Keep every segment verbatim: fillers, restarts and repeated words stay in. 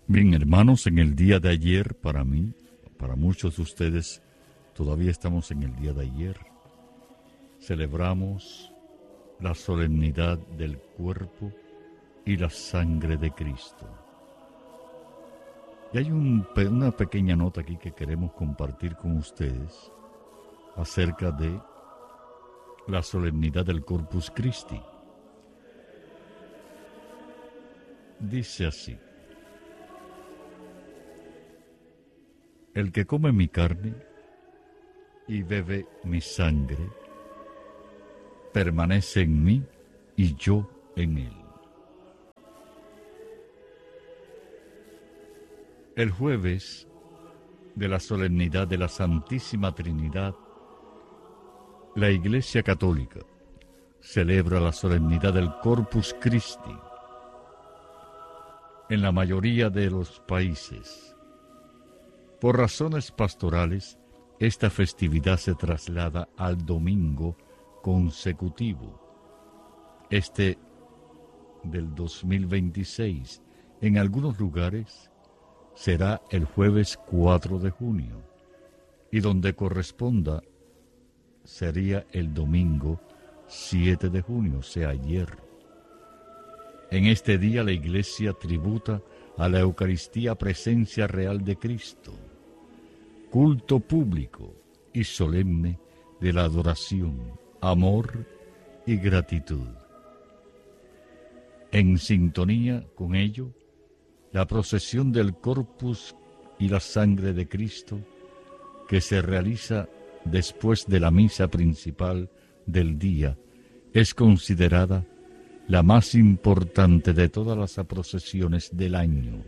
Bien, hermanos, en el día de ayer, para mí, para muchos de ustedes, todavía estamos en el día de ayer. Celebramos la solemnidad del cuerpo y la sangre de Cristo. Y hay un, una pequeña nota aquí que queremos compartir con ustedes acerca de la solemnidad del Corpus Christi. Dice así: el que come mi carne y bebe mi sangre, permanece en mí y yo en él. El jueves de la solemnidad de la Santísima Trinidad, la Iglesia Católica celebra la solemnidad del Corpus Christi. En la mayoría de los países, por razones pastorales, esta festividad se traslada al domingo consecutivo, este del dos mil veintiséis. En algunos lugares será el jueves cuatro de junio, y donde corresponda sería el domingo siete de junio, o sea, ayer. En este día la Iglesia tributa a la Eucaristía presencia real de Cristo, culto público y solemne de la adoración, amor y gratitud. En sintonía con ello, la procesión del Corpus y la sangre de Cristo, que se realiza después de la misa principal del día, es considerada la más importante de todas las procesiones del año.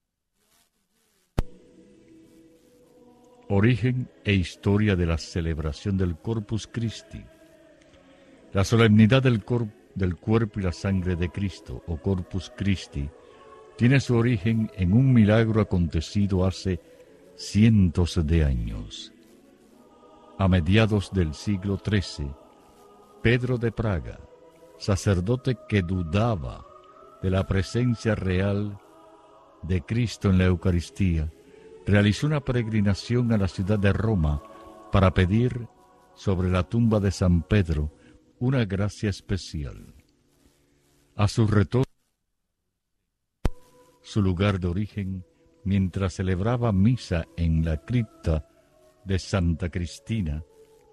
Origen e historia de la celebración del Corpus Christi. La solemnidad del, cor del cuerpo y la sangre de Cristo, o Corpus Christi, tiene su origen en un milagro acontecido hace cientos de años. A mediados del siglo trece, Pedro de Praga, sacerdote que dudaba de la presencia real de Cristo en la Eucaristía, realizó una peregrinación a la ciudad de Roma para pedir sobre la tumba de San Pedro una gracia especial. A su retorno a su lugar de origen, mientras celebraba misa en la cripta de Santa Cristina,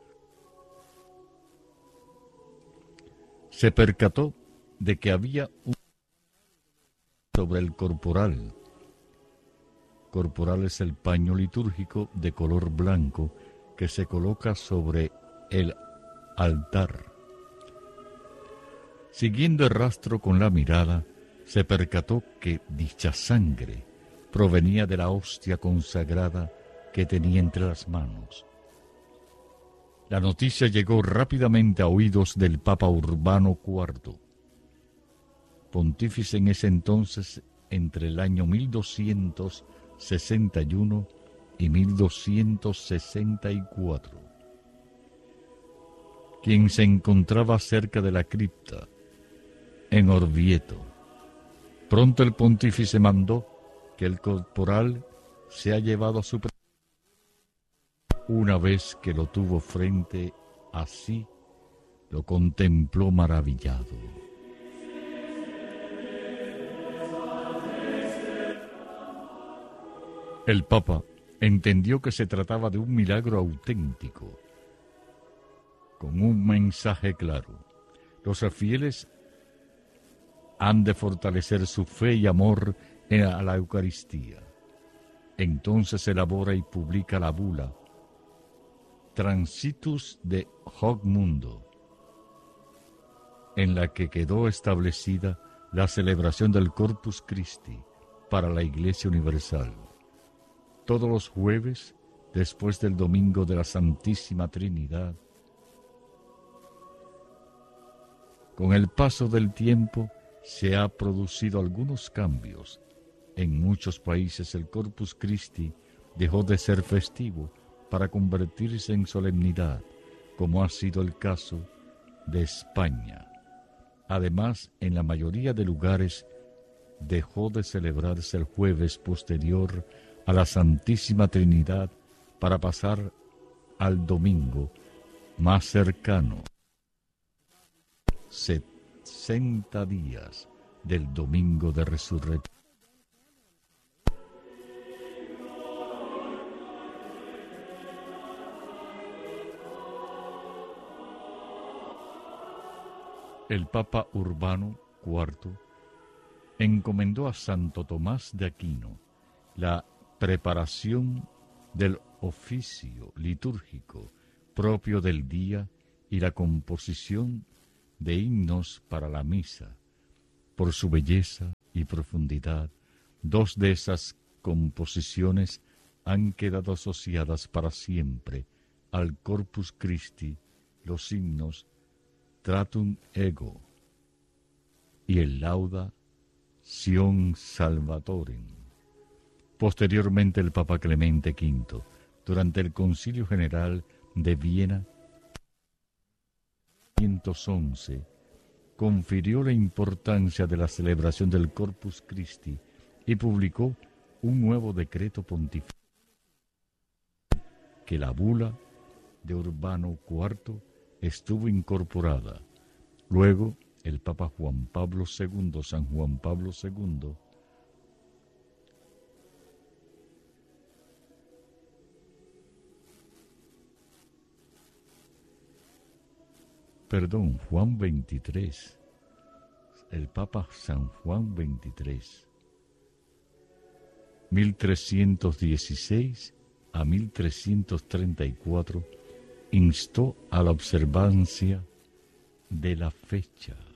se percató de que había un sobre el corporal. Corporal es el paño litúrgico de color blanco que se coloca sobre el altar. Siguiendo el rastro con la mirada, se percató que dicha sangre provenía de la hostia consagrada que tenía entre las manos. La noticia llegó rápidamente a oídos del Papa Urbano cuarto, pontífice en ese entonces entre el año mil doscientos sesenta y uno y mil doscientos sesenta y cuatro, quien se encontraba cerca de la cripta, en Orvieto. Pronto el pontífice mandó que el corporal sea llevado a su presencia. Una vez que lo tuvo frente a sí, lo contempló maravillado. El Papa entendió que se trataba de un milagro auténtico, con un mensaje claro. Los fieles han de fortalecer su fe y amor a la Eucaristía. Entonces elabora y publica la bula Transitus de Hoc Mundo, en la que quedó establecida la celebración del Corpus Christi para la Iglesia Universal. Todos los jueves, después del domingo de la Santísima Trinidad. Con el paso del tiempo se han producido algunos cambios. En muchos países el Corpus Christi dejó de ser festivo para convertirse en solemnidad, como ha sido el caso de España. Además, en la mayoría de lugares dejó de celebrarse el jueves posterior a la Santísima Trinidad para pasar al domingo más cercano, sesenta días del domingo de resurrección. El Papa Urbano cuarto encomendó a Santo Tomás de Aquino la preparación del oficio litúrgico propio del día y la composición de himnos para la misa. Por su belleza y profundidad, dos de esas composiciones han quedado asociadas para siempre al Corpus Christi, los himnos Tratum Ego y el Lauda Sion Salvatorem. Posteriormente el Papa Clemente quinto, durante el Concilio General de Viena, mil quinientos once, confirió la importancia de la celebración del Corpus Christi y publicó un nuevo decreto pontificio que la bula de Urbano cuarto estuvo incorporada. Luego, el Papa Juan Pablo segundo, San Juan Pablo segundo, perdón, Juan veintitrés, el Papa San Juan veintitrés, mil trescientos dieciséis a mil trescientos treinta y cuatro, instó a la observancia de la fecha